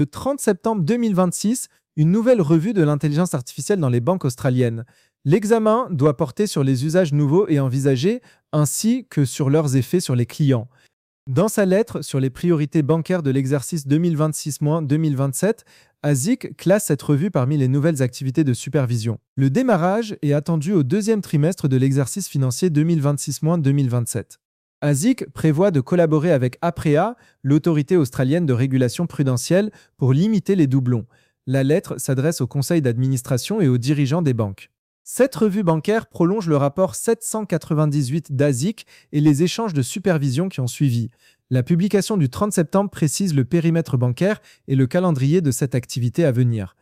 Le 30 septembre 2026, une nouvelle revue de l'intelligence artificielle dans les banques australiennes. L'examen doit porter sur les usages nouveaux et envisagés, ainsi que sur leurs effets sur les clients. Dans sa lettre sur les priorités bancaires de l'exercice 2026-2027, ASIC classe cette revue parmi les nouvelles activités de supervision. Le démarrage est attendu au deuxième trimestre de l'exercice financier 2026-2027. ASIC prévoit de collaborer avec APREA, l'autorité australienne de régulation prudentielle, pour limiter les doublons. La lettre s'adresse au conseil d'administration et aux dirigeants des banques. Cette revue bancaire prolonge le rapport 798 d'ASIC et les échanges de supervision qui ont suivi. La publication du 30 septembre précise le périmètre bancaire et le calendrier de cette activité à venir.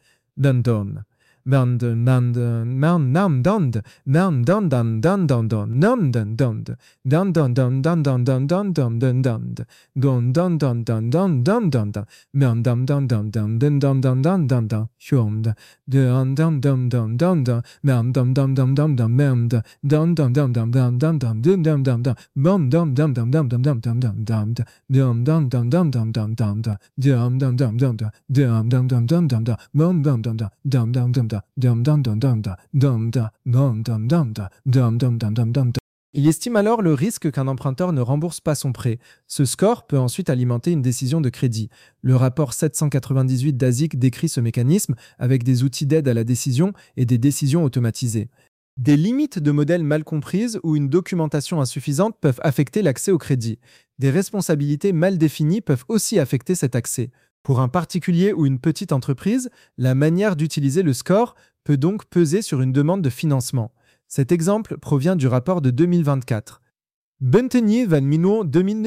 Il estime alors le risque qu'un emprunteur ne rembourse pas son prêt. Ce score peut ensuite alimenter une décision de crédit. Le rapport 798 d'ASIC décrit ce mécanisme avec des outils d'aide à la décision et des décisions automatisées. Des limites de modèles mal comprises ou une documentation insuffisante peuvent affecter l'accès au crédit. Des responsabilités mal définies peuvent aussi affecter cet accès. Pour un particulier ou une petite entreprise, la manière d'utiliser le score peut donc peser sur une demande de financement. Cet exemple provient du rapport de 2024. Buntenye van Mino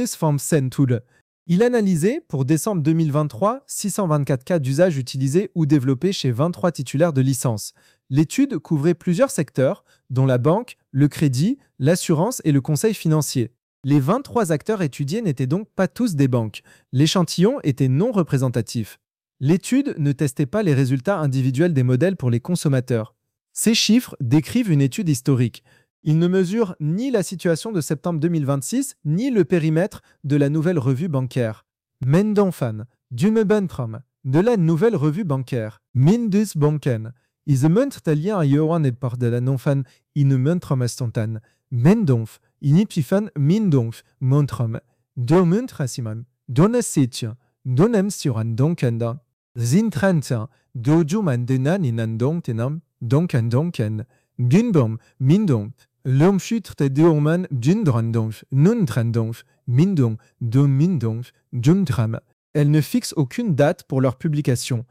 2025. Il analysait, pour décembre 2023, 624 cas d'usage utilisés ou développés chez 23 titulaires de licence. L'étude couvrait plusieurs secteurs, dont la banque, le crédit, l'assurance et le conseil financier. Les 23 acteurs étudiés n'étaient donc pas tous des banques. L'échantillon était non représentatif. L'étude ne testait pas les résultats individuels des modèles pour les consommateurs. Ces chiffres décrivent une étude historique. Ils ne mesurent ni la situation de septembre 2026, ni le périmètre de la nouvelle revue bancaire. Mendonfan, Dumebentram, de la nouvelle revue bancaire. Mindus Banken. Is muntalien a Johan et par de la nonfan in stontan. Mendonf, inipifan mindonf, montram. Domuntrasiman, donasetien, donem suran donkenda. Zintrantia, dojuman denan inandontenam. Donken, Gunbom, Mindong, Lomschütte Dorman, Jundrandonf, Nuntrandonf, Mindong, Domindonf, Jundram. Elles ne fixent aucune date pour leur publication.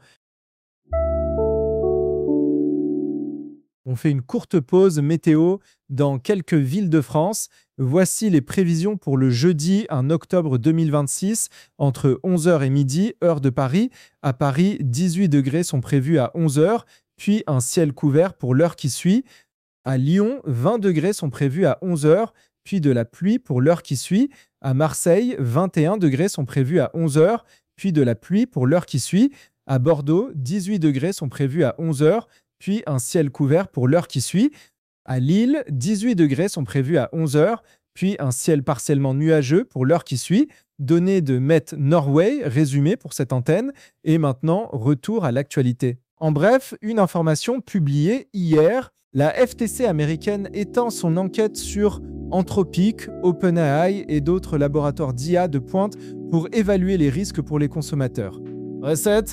On fait une courte pause météo dans quelques villes de France. Voici les prévisions pour le jeudi 1 octobre 2026 entre 11h et midi, heure de Paris. À Paris, 18 degrés sont prévus à 11h. Puis un ciel couvert pour l'heure qui suit. À Lyon, 20 degrés sont prévus à 11h, puis de la pluie pour l'heure qui suit. À Marseille, 21 degrés sont prévus à 11h, puis de la pluie pour l'heure qui suit. À Bordeaux, 18 degrés sont prévus à 11h, puis un ciel couvert pour l'heure qui suit. À Lille, 18 degrés sont prévus à 11h, puis un ciel partiellement nuageux pour l'heure qui suit. Données de Met Norway, résumé pour cette antenne. Et maintenant, retour à l'actualité. En bref, une information publiée hier, la FTC américaine étend son enquête sur Anthropic, OpenAI et d'autres laboratoires d'IA de pointe pour évaluer les risques pour les consommateurs. Recette :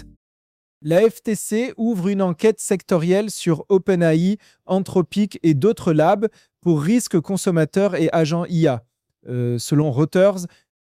la FTC ouvre une enquête sectorielle sur OpenAI, Anthropic et d'autres labs pour risques consommateurs et agents IA. Selon Reuters,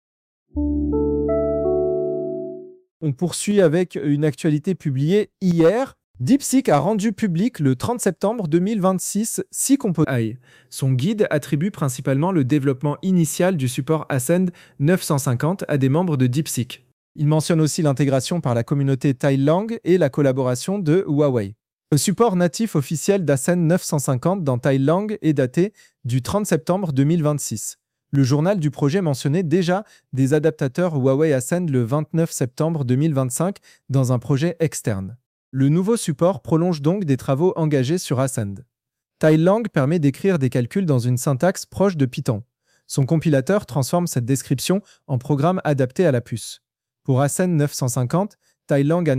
on poursuit avec une actualité publiée hier. DeepSeek a rendu public le 30 septembre 2026 6 composants AI. Son guide attribue principalement le développement initial du support Ascend 950 à des membres de DeepSeek. Il mentionne aussi l'intégration par la communauté Tailang et la collaboration de Huawei. Le support natif officiel d'Ascend 950 dans Tailang est daté du 30 septembre 2026. Le journal du projet mentionnait déjà des adaptateurs Huawei Ascend le 29 septembre 2025 dans un projet externe. Le nouveau support prolonge donc des travaux engagés sur Ascend. Tailang permet d'écrire des calculs dans une syntaxe proche de Python. Son compilateur transforme cette description en programme adapté à la puce. Pour Ascend 950, Tailang